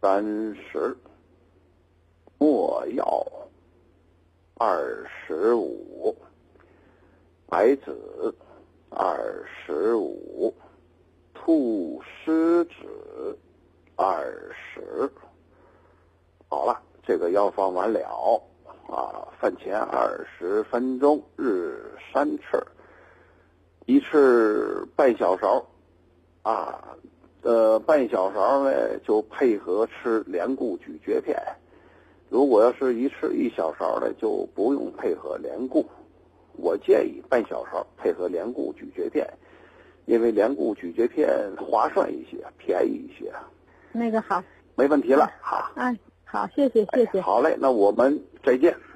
30，没药25，白芷25，兔狮子20。好了，这个药方完了啊，饭前20分钟，日3次，一次半小勺啊。半小勺呢就配合吃连固咀嚼片。如果要是一次1小勺呢，就不用配合连固。我建议半小勺配合连固咀嚼片，因为连固咀嚼片划算一些，便宜一些。 那个好， 没问题了哈。 好，谢谢。 好嘞，那我们再见。